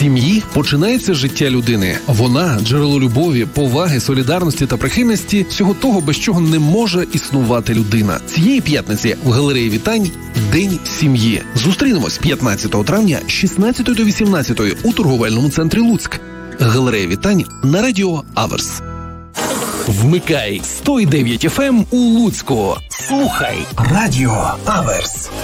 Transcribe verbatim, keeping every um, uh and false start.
сім'ї починається життя людини. Вона – джерело любові, поваги, солідарності та прихильності, всього того, без чого не може існувати людина. Цієї п'ятниці в галереї вітань День сім'ї. Зустрінемось п'ятнадцятого травня з шістнадцятої до вісімнадцятої у торговельному центрі Луцьк. Галерея вітань на радіо Аверс. Вмикай сто дев'ять еф ем у Луцьку. Слухай радіо Аверс.